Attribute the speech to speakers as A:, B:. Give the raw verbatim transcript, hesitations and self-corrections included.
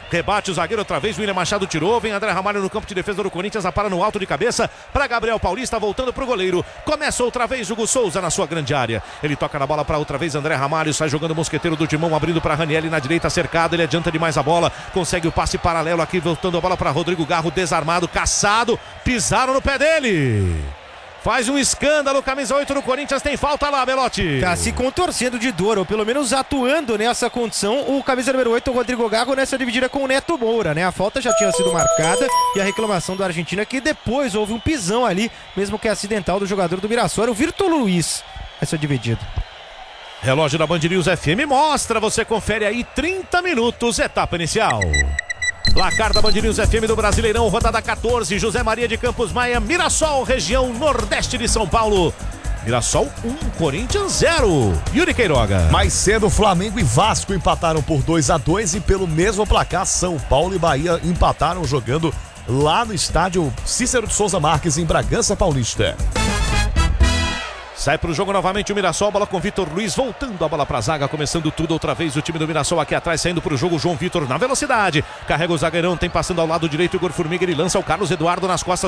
A: Rebate o zagueiro outra vez, William Machado tirou, vem André Ramalho no campo de defesa do Corinthians, apara no alto de cabeça para Gabriel Paulista, voltando para o goleiro. Começa outra vez Hugo Souza na sua grande área. Ele toca na bola para outra vez André Ramalho, sai jogando o mosqueteiro do Timão, abrindo para Ranieri na direita, cercado, ele adianta demais a bola, consegue o passe paralelo aqui, voltando a bola para Rodrigo Garro, desarmado, caçado, pisaram no pé dele. Faz um escândalo, camisa oito do Corinthians, tem falta lá, Belotti.
B: Tá se contorcendo de dor, ou pelo menos atuando nessa condição, o camisa número oito, o Rodrigo Garro, nessa dividida com o Neto Moura, né? A falta já tinha sido marcada e a reclamação do argentino é que depois houve um pisão ali, mesmo que acidental, do jogador do Mirassol, era o Virto Luiz, essa dividida.
A: Relógio da Band News F M mostra, você confere aí, trinta minutos, etapa inicial. Placar da Band News F M do Brasileirão, rodada quatorze, José Maria de Campos Maia, Mirassol, região nordeste de São Paulo. Mirassol um, Corinthians zero. Yuri Queiroga.
C: Mais cedo, Flamengo e Vasco empataram por dois a dois e pelo mesmo placar, São Paulo e Bahia empataram jogando lá no estádio Cícero de Souza Marques, em Bragança Paulista.
A: Sai pro jogo novamente o Mirassol, bola com Vitor Luiz, voltando a bola pra zaga, começando tudo outra vez o time do Mirassol aqui atrás, saindo pro jogo, João Vitor na velocidade, carrega o zagueirão, tem passando ao lado direito o Igor Formiga, ele lança o Carlos Eduardo nas costas